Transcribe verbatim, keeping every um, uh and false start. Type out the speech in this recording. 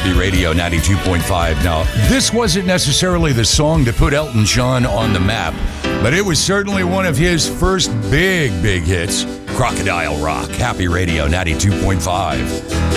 Happy Radio ninety-two point five. Now, this wasn't necessarily the song to put Elton John on the map, but it was certainly one of his first big, big hits. Crocodile Rock, Happy Radio ninety-two point five.